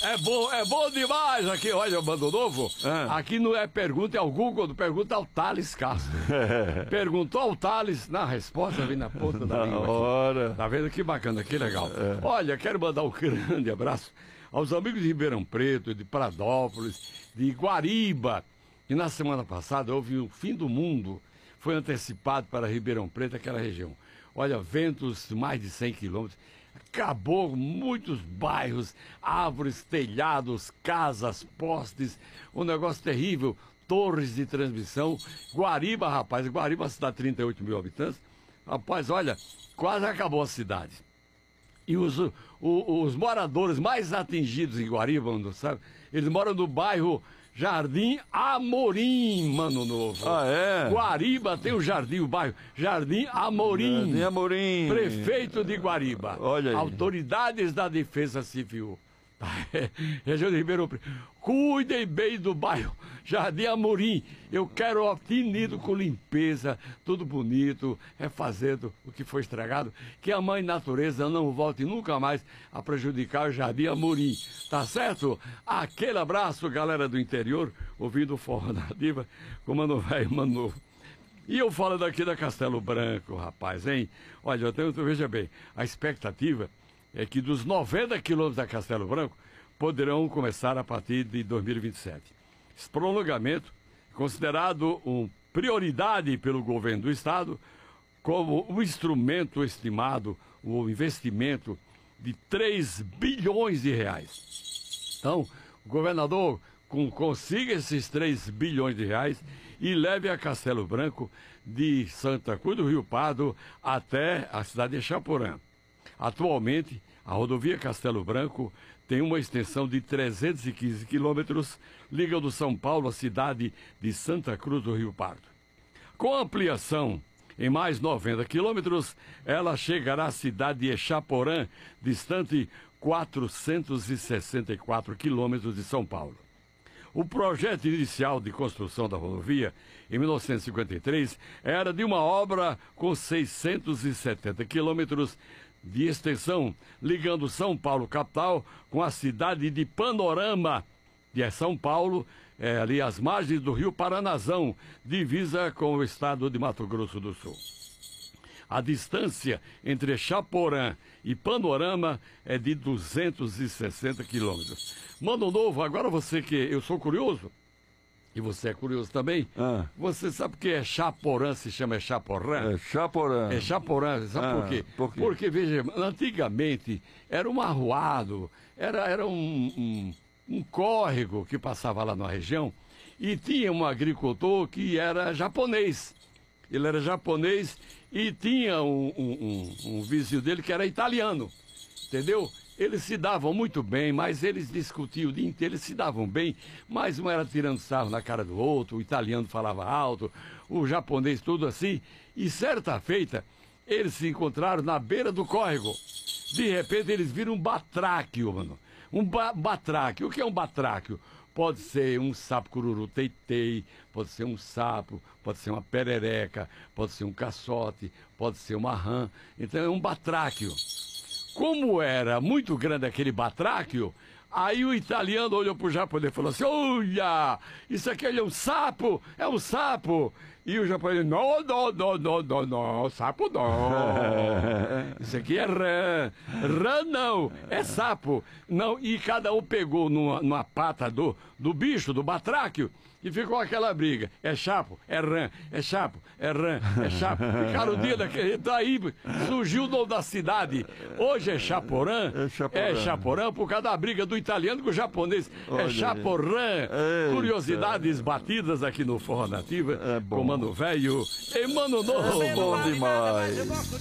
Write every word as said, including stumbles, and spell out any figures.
É bom, é bom demais aqui, olha, Mano Novo. Ah. Aqui não é pergunta, é o Google, pergunta ao Thales Castro. Perguntou ao Thales, na resposta vem na ponta da Na língua. hora. Aqui. Tá vendo que bacana, que legal. É. Olha, quero mandar um grande abraço aos amigos de Ribeirão Preto, de Pradópolis, de Guariba, que na semana passada houve o fim do mundo, foi antecipado para Ribeirão Preto, aquela região. Olha, ventos mais de cem quilômetros. Acabou muitos bairros, árvores, telhados, casas, postes, um negócio terrível, torres de transmissão. Guariba, rapaz, Guariba, cidade de trinta e oito mil habitantes, rapaz, olha, quase acabou a cidade. E os, o, os moradores mais atingidos em Guariba, não sabe? Eles moram no bairro Jardim Amorim, Mano Novo. Ah, é? Guariba tem o jardim, o bairro Jardim Amorim. Jardim Amorim. Prefeito de Guariba. Olha aí. Autoridades da Defesa Civil. Região de Ribeirão Preto. Cuidem bem do bairro Jardim Amorim. Eu quero obtenido com limpeza, tudo bonito, refazendo o que foi estragado. Que a mãe natureza não volte nunca mais a prejudicar o Jardim Amorim. Tá certo? Aquele abraço, galera do interior, ouvindo o Forró Nativa, com o Mano Velho, Mano Novo. E eu falo daqui da Castelo Branco, rapaz, hein? Olha, eu tenho, veja bem, a expectativa é que dos noventa quilômetros da Castelo Branco poderão começar a partir de dois mil e vinte e sete. Esse prolongamento, considerado uma prioridade pelo governo do estado, como um instrumento estimado, o investimento de três bilhões de reais. Então, o governador com, consiga esses três bilhões de reais e leve a Castelo Branco de Santa Cruz do Rio Pardo até a cidade de Chaporã. Atualmente, a rodovia Castelo Branco tem uma extensão de trezentos e quinze quilômetros, ligando São Paulo à cidade de Santa Cruz do Rio Pardo. Com ampliação em mais noventa quilômetros, ela chegará à cidade de Echaporã, distante quatrocentos e sessenta e quatro quilômetros de São Paulo. O projeto inicial de construção da rodovia, em mil novecentos e cinquenta e três, era de uma obra com seiscentos e setenta quilômetros de extensão, ligando São Paulo capital com a cidade de Panorama, de São Paulo, é, ali às margens do rio Paranazão, divisa com o estado de Mato Grosso do Sul. A distância entre Chaporã e Panorama é de duzentos e sessenta quilômetros. Mano Novo, agora você que... Eu sou curioso, e você é curioso também. Ah. Você sabe o que é Chaporã, se chama Chaporã? É Chaporã. É Chaporã, sabe Ah, por quê? por quê? Porque, veja, antigamente era um arruado, era, era um, um, um córrego que passava lá na região, e tinha um agricultor que era japonês. Ele era japonês e tinha um, um, um, um vizinho dele que era italiano, entendeu? Eles se davam muito bem, mas eles discutiam o dia inteiro, eles se davam bem, mas um era tirando sarro na cara do outro, o italiano falava alto, o japonês tudo assim, e certa feita, eles se encontraram na beira do córrego. De repente eles viram um batráquio, mano, um ba batráquio. O que é um batráquio? Pode ser um sapo cururu teitei, pode ser um sapo, pode ser uma perereca, pode ser um caçote, pode ser uma rã, então é um batráquio. Como era muito grande aquele batráquio, aí o italiano olhou pro japonês e falou assim: olha, isso aqui é um sapo, é um sapo. E o japonês, não, não, não, não, não, não, sapo não. Isso aqui é rã. Rã não, é sapo. Não, e cada um pegou numa, numa pata do, do bicho, do batráquio, e ficou aquela briga. É chapo, é rã, é chapo, é rã, é chapo. Ficaram o dia daquele. Daí surgiu o nome da cidade. Hoje é Chaporã, É Chaporã. é Chaporã por causa da briga do italiano com o japonês. Olha é Chaporã. aí. Curiosidades batidas aqui no Forró Nativa. É bom. Com Mano Velho e Mano Novo. É bom demais.